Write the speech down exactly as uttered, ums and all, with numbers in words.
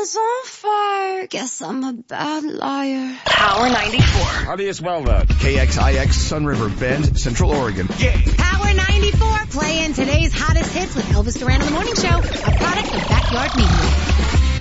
was on fire. Guess I'm a bad liar. Power ninety-four. How do you spell that? K X I X, Sun River Bend, Central Oregon. Yeah. Power ninety-four, playing today's hottest hits with Elvis Duran in the Morning Show, a product of Backyard Media.